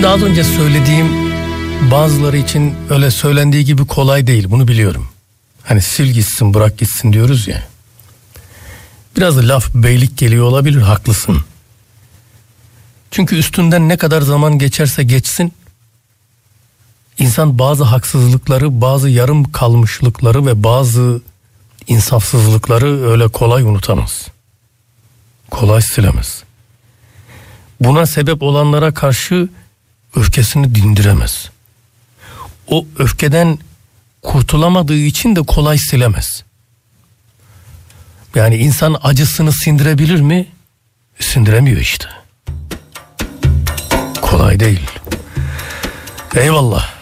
Şimdi az önce söylediğim bazıları için öyle söylendiği gibi kolay değil, bunu biliyorum. Hani sil gitsin bırak gitsin diyoruz ya. Biraz laf beylik geliyor olabilir, haklısın. Çünkü üstünden ne kadar zaman geçerse geçsin, insan bazı haksızlıkları, bazı yarım kalmışlıkları ve bazı insafsızlıkları öyle kolay unutamaz. Kolay silemez. Buna sebep olanlara karşı öfkesini dindiremez. O öfkeden kurtulamadığı için de kolay silemez. Yani insan acısını sindirebilir mi? Sindiremiyor işte. Kolay değil. Eyvallah.